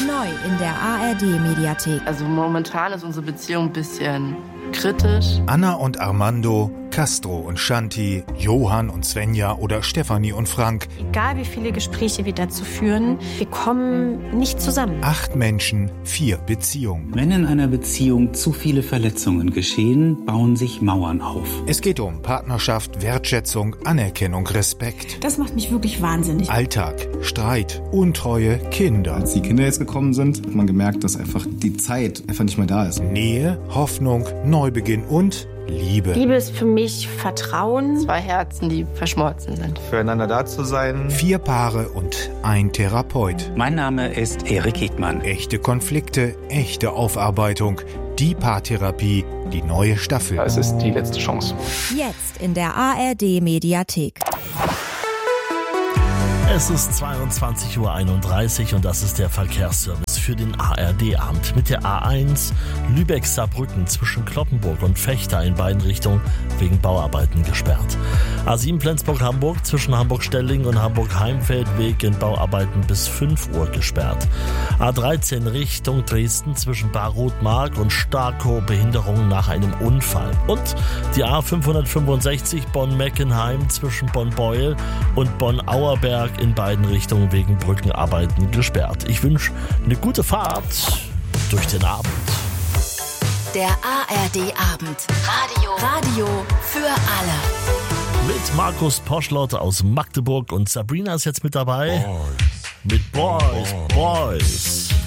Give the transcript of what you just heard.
Neu in der ARD-Mediathek. Also momentan ist unsere Beziehung ein bisschen kritisch. Anna und Armando, Castro und Shanti, Johann und Svenja oder Stefanie und Frank. Egal wie viele Gespräche wir dazu führen, wir kommen nicht zusammen. 8 Menschen, 4 Beziehungen. Wenn in einer Beziehung zu viele Verletzungen geschehen, bauen sich Mauern auf. Es geht um Partnerschaft, Wertschätzung, Anerkennung, Respekt. Das macht mich wirklich wahnsinnig. Alltag, Streit, Untreue, Kinder. Als die Kinder jetzt gekommen sind, hat man gemerkt, dass einfach die Zeit einfach nicht mehr da ist. Nähe, Hoffnung, Neubeginn und Liebe. Liebe ist für mich Vertrauen. 2 Herzen, die verschmolzen sind. Füreinander da zu sein. 4 Paare und ein Therapeut. Mein Name ist Erik Hickmann. Echte Konflikte, echte Aufarbeitung. Die Paartherapie, die neue Staffel. Es ist die letzte Chance. Jetzt in der ARD-Mediathek. Es ist 22:31 Uhr und das ist der Verkehrsservice für den ARD-Abend mit der A1 Lübeck-Saarbrücken zwischen Cloppenburg und Vechta in beiden Richtungen wegen Bauarbeiten gesperrt. A7 Flensburg-Hamburg zwischen Hamburg-Stelling und Hamburg-Heimfeld wegen Bauarbeiten bis 5 Uhr gesperrt. A13 Richtung Dresden zwischen Baroth-Mark und Starkow Behinderung nach einem Unfall. Und die A565 Bonn-Meckenheim zwischen Bonn-Beuel und Bonn-Auerberg in beiden Richtungen wegen Brückenarbeiten gesperrt. Ich wünsche eine gute Fahrt durch den Abend. Der ARD-Abend. Radio für alle. Mit Markus Poschlott aus Magdeburg und Sabrina ist jetzt mit dabei. Mit Boys.